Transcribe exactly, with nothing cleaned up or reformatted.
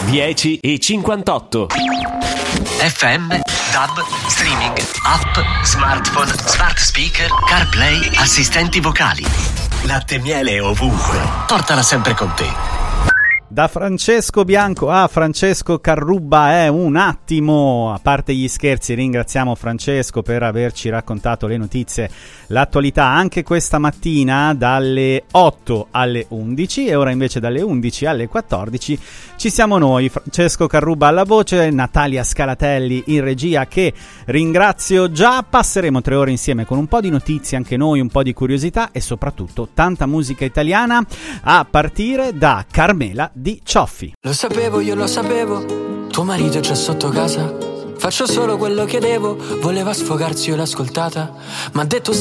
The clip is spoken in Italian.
dieci e cinquantotto. F M, DAB, streaming, app, smartphone, smart speaker, CarPlay, assistenti vocali. Latte e miele ovunque. Portala sempre con te. Da Francesco Bianco a Francesco Carrubba è un attimo, a parte gli scherzi, ringraziamo Francesco per averci raccontato le notizie, l'attualità anche questa mattina dalle otto alle undici e ora invece dalle undici alle quattordici ci siamo noi, Francesco Carrubba alla voce, Natalia Scalatelli in regia che ringrazio già. Passeremo tre ore insieme con un po' di notizie anche noi, un po' di curiosità e soprattutto tanta musica italiana a partire da Carmela di Cioffi. Lo sapevo, io lo sapevo, tuo marito è già sotto casa. Faccio solo quello che devo, voleva sfogarsi, io l'ho ascoltata. M'ha detto